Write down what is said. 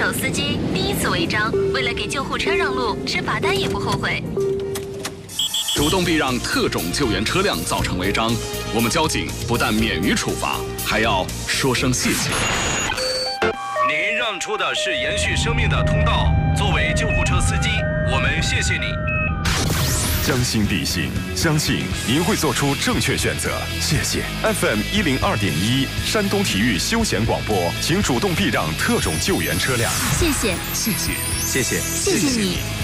手司机第一次违章，为了给救护车让路，吃罚单也不后悔。 主动避让特种救援车辆造成违章，我们交警不但免于处罚，还要说声谢谢。 您让出的是延续生命的通道，作为救护车司机，我们谢谢你。 将心比心，相信您会做出正确选择。谢谢 FM 102.1山东体育休闲广播，请主动避让特种救援车辆。 谢谢， 谢谢，谢谢， 谢谢你。